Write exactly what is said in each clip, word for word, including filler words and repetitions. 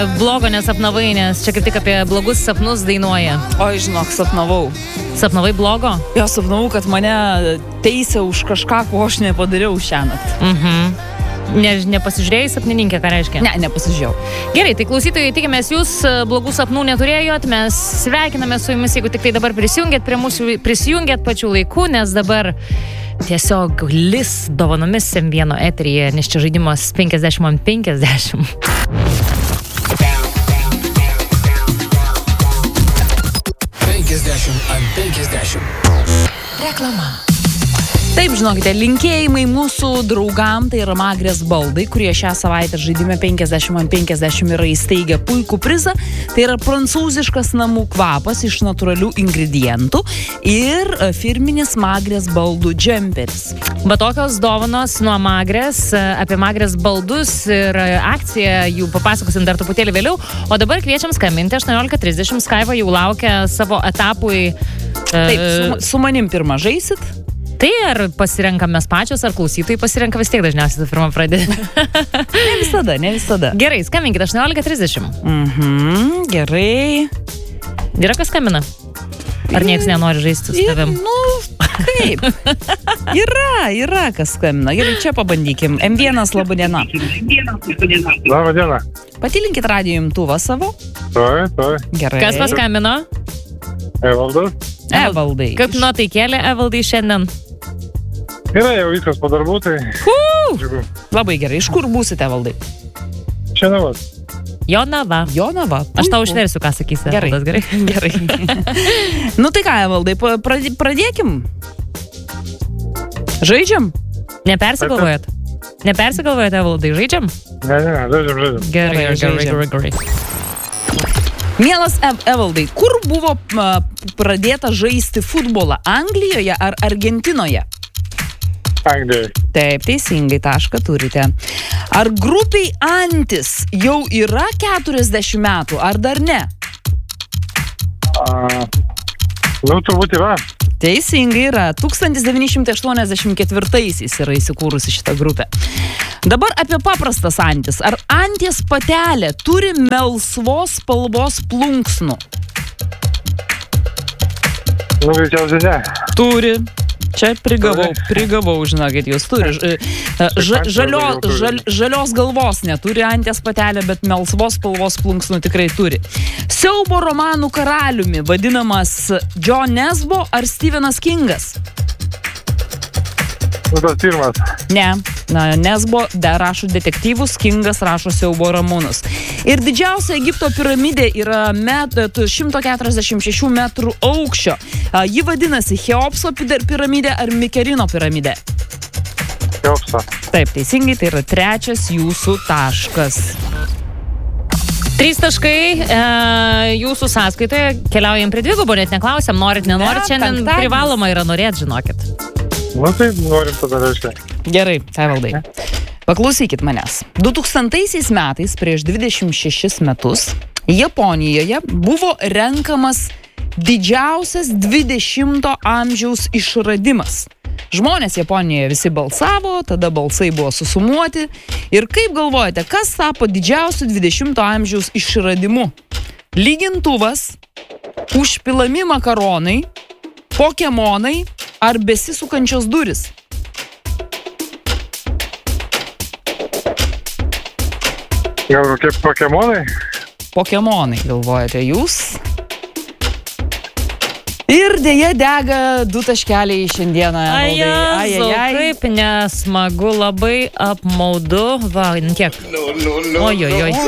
blogo nesapnavai, nes čia kaip tik apie blogus sapnus dainuoja. Oi, žinok, sapnavau. Sapnavai blogo? Jo, sapnavau, kad mane teisė už kažką, ko aš nepadariau šiąnakt. Mhm. Ne, nepasižiūrėjai sapnininkę, ką reiškia? Ne, nepasižiūrėjau. Gerai, tai klausytojai, tikimės, jūs blogų sapnų neturėjot, mes sveikiname su jumis, jeigu tik tai dabar prisijungėt prie mūsų, prisijungėt pačiu laiku, nes dabar tiesiog lis dovanomis M vieno eteryje, nes čia žaidimas penkiasdešimt ant penkiasdešimt. penkiasdešimt ant penkiasdešimt. Reklama. Taip, žinokite, linkėjimai mūsų draugam, tai yra Magrės baldai, kurie šią savaitę žaidime penkiasdešimt ant penkiasdešimt yra įsteigę puikų prizą. Tai yra prancūziškas namų kvapas iš natūralių ingredientų ir firminis Magrės baldų džemperis. Bet tokios dovanos nuo Magrės, apie Magrės baldus ir akciją jų papasakosim dar truputėlį vėliau. O dabar kviečiam skambinti aštuoniolika trisdešimt, Skaiva jau laukia savo etapui. Taip, su, su manim pirmą žaisit. Tai ar pasirenkam mes pačios, ar klausytojai pasirenka, vis tiek dažniausiai pirmą pradėti? Ne visada, ne visada. Gerai, skambinkite aštuoniolika trisdešimt. Mhm, gerai. Yra kas skambina? Ar nieks nenori žaisti su tavim? Nu, kaip? Yra, yra kas skambina. Gerai, čia pabandykim. M vienas, laba diena. Labą dieną. Patilinkit radijo imtuvą savo. Toj, toj. Gerai. Kas paskambino? Evaldas. Evaldai. Kaip nuotaikėlė, Evaldai, šiandien? Yra jau viskas po darbų, tai... Uh, labai gerai. Iš kur būsite, Evaldai? Šiandien. Jonava. Jonava. Aš tau užversiu, ką sakysi. Gerai. Evaldas, gerai. Gerai. Nu tai ką, Evaldai, pradėkim. Žaidžiam? Nepersigalvojat? Nepersigalvojat, Evaldai, žaidžiam? Ne, ne, ne, žaidžiam, žaidžiam. Gerai, gerai, gerai, gerai. Mielas Evaldai, kur buvo pradėta žaisti futbolą? Anglijoje ar Argentinoje? Anglijoje. Taip, teisingai, tašką turite. Ar grupiai Antis jau yra keturiasdešimt metų, ar dar ne? A, nu, turbūt yra. Teisingai yra. tūkstantis devyni šimtai aštuoniasdešimt ketvirtaisiais yra įsikūrusi šitą grupę. Dabar apie paprastas antis. Ar anties patelė turi melsvos spalvos plunksnų? Nu, greičiausiai ne. Turi. Čia prigavau, prigavau, žinokit, jūs turi. Ža, žalio, žal, žalios galvos neturi anties patelė, bet melsvos spalvos plunksnų tikrai turi. Siaubo romanų karaliumi vadinamas John Nesbo ar Stephenas Kingas? Nu, tas pirmas. Ne, na, Nesbo de rašo detektyvus, Kingas rašo siaubo romanus. Ir didžiausia Egipto piramidė yra met, šimtas keturiasdešimt šešių metrų aukščio. Ji vadinasi Cheopso piramidė ar Mikerino piramidė? Cheopso. Taip, teisingai, tai yra trečias jūsų taškas. Trys taškai e, jūsų sąskaitoje, keliaujam prie dvigubo, net neklausiam, norit, nenorit, Ne, šiandien penktadienis. privaloma yra norėt, žinokit. Nu, tai norim tada reiškia. Gerai, Evaldai. Paklausykit manęs. du tūkstantaisiais metais, prieš dvidešimt šešis metus, Japonijoje buvo renkamas didžiausias dvidešimto amžiaus išradimas. Žmonės Japonijoje visi balsavo, tada balsai buvo susumuoti. Ir kaip galvojate, kas tapo didžiausiu dvidešimto amžiaus išradimu? Lygintuvas, užpilami makaronai, pokemonai ar besisukančios duris? Gal kokie pokemonai? Pokemonai, galvojate jūs? Ir dėja dega du taškeliai šiandieną. Ai, Evaldai. Jėzau, kaip nesmagu, labai apmaudu. Va, kiek? Oj, oj, oj.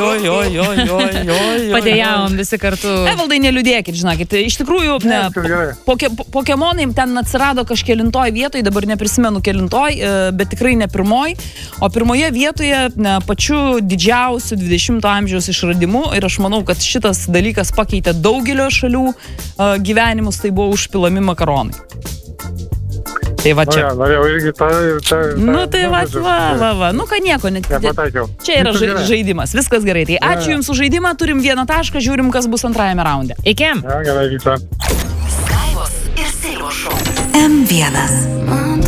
Padėjavom visi kartu. Evaldai, neliūdėkit, žinokit. Iš tikrųjų, ne, poke, pokemonai ten atsirado kažkelintoj vietoj, dabar neprisimenu kelintoj, bet tikrai ne pirmoj. O pirmoje vietoje ne, pačiu didžiausiu dvidešimto amžiaus išradimu. Ir aš manau, kad šitas dalykas pakeitė daugelio šalių uh, gyvenimus, tai buvo užpilami makaronai. Tai va čia. Nu, norėjau irgi tą... tą Nu tai va, va, va, va. Nu ką nieko, net... Nepataikiau. Čia yra ža žaidimas, viskas gerai. Tai ačiū Jums už žaidimą, turim vieną tašką, žiūrim, kas bus antrajame raunde. Iki. Ja, gerai, vyta. Skaivos ir Silvos šou. M vienas.